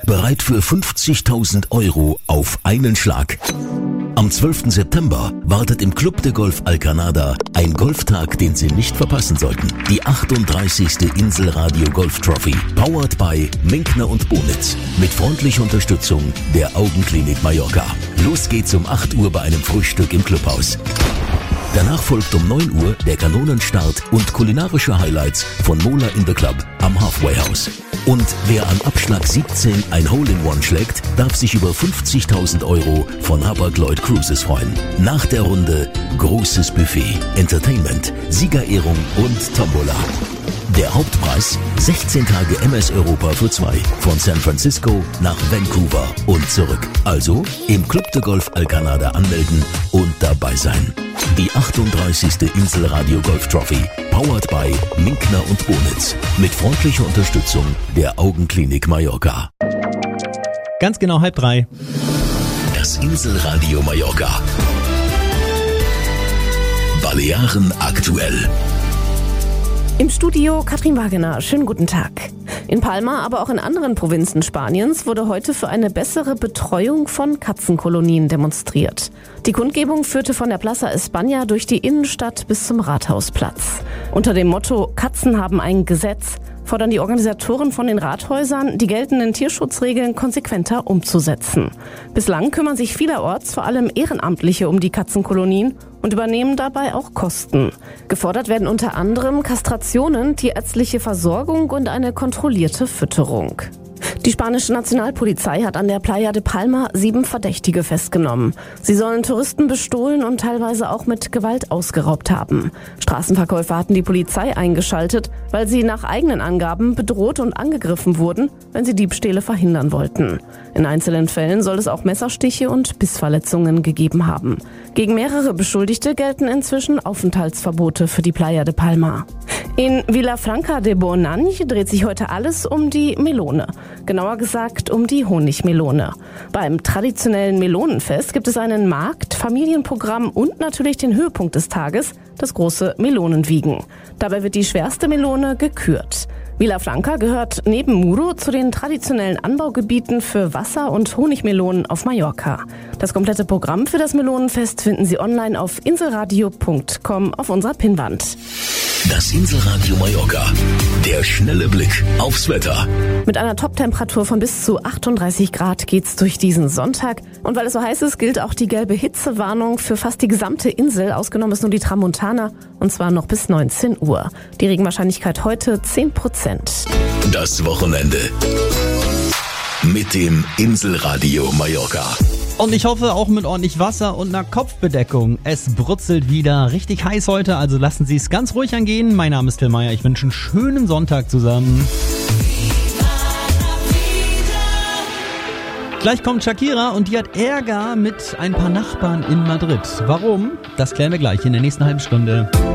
Bereit für 50.000 € auf einen Schlag. Am 12. September wartet im Club de Golf Alcanada ein Golftag, den Sie nicht verpassen sollten. Die 38. Inselradio Golf Trophy, powered by Minkner und Bonitz, mit freundlicher Unterstützung der Augenklinik Mallorca. Los geht's um 8 Uhr bei einem Frühstück im Clubhaus. Danach folgt um 9 Uhr der Kanonenstart und kulinarische Highlights von Mola in the Club am Halfway House. Und wer an Abschlag 17 ein Hole-in-One schlägt, darf sich über 50.000 € von Hapag-Lloyd Cruises freuen. Nach der Runde großes Buffet, Entertainment, Siegerehrung und Tombola. Der Hauptpreis 16 Tage MS Europa für 2 von San Francisco nach Vancouver und zurück. Also im Club de Golf Alcanada anmelden und dabei sein. Die 38. Inselradio Golf Trophy, powered by Minkner und Bonitz, mit freundlicher Unterstützung der Augenklinik Mallorca. Ganz genau 2:30. Das Inselradio Mallorca. Balearen aktuell. Im Studio Katrin Wagener. Schönen guten Tag. In Palma, aber auch in anderen Provinzen Spaniens wurde heute für eine bessere Betreuung von Katzenkolonien demonstriert. Die Kundgebung führte von der Plaza España durch die Innenstadt bis zum Rathausplatz. Unter dem Motto „Katzen haben ein Gesetz" fordern die Organisatoren von den Rathäusern, die geltenden Tierschutzregeln konsequenter umzusetzen. Bislang kümmern sich vielerorts vor allem Ehrenamtliche um die Katzenkolonien und übernehmen dabei auch Kosten. Gefordert werden unter anderem Kastrationen, tierärztliche Versorgung und eine kontrollierte Fütterung. Die spanische Nationalpolizei hat an der Playa de Palma 7 Verdächtige festgenommen. Sie sollen Touristen bestohlen und teilweise auch mit Gewalt ausgeraubt haben. Straßenverkäufer hatten die Polizei eingeschaltet, weil sie nach eigenen Angaben bedroht und angegriffen wurden, wenn sie Diebstähle verhindern wollten. In einzelnen Fällen soll es auch Messerstiche und Bissverletzungen gegeben haben. Gegen mehrere Beschuldigte gelten inzwischen Aufenthaltsverbote für die Playa de Palma. In Vilafranca de Bonany dreht sich heute alles um die Melone. Genauer gesagt um die Honigmelone. Beim traditionellen Melonenfest gibt es einen Markt, Familienprogramm und natürlich den Höhepunkt des Tages, das große Melonenwiegen. Dabei wird die schwerste Melone gekürt. Vilafranca gehört neben Muro zu den traditionellen Anbaugebieten für Wasser- und Honigmelonen auf Mallorca. Das komplette Programm für das Melonenfest finden Sie online auf inselradio.com auf unserer Pinnwand. Das Inselradio Mallorca. Der schnelle Blick aufs Wetter. Mit einer Toptemperatur von bis zu 38 Grad geht's durch diesen Sonntag. Und weil es so heiß ist, gilt auch die gelbe Hitzewarnung für fast die gesamte Insel. Ausgenommen ist nur die Tramontana, und zwar noch bis 19 Uhr. Die Regenwahrscheinlichkeit heute 10%. Das Wochenende mit dem Inselradio Mallorca. Und ich hoffe auch mit ordentlich Wasser und einer Kopfbedeckung. Es brutzelt wieder richtig heiß heute, also lassen Sie es ganz ruhig angehen. Mein Name ist Till Meyer, ich wünsche einen schönen Sonntag zusammen. Gleich kommt Shakira und die hat Ärger mit ein paar Nachbarn in Madrid. Warum? Das klären wir gleich in der nächsten halben Stunde.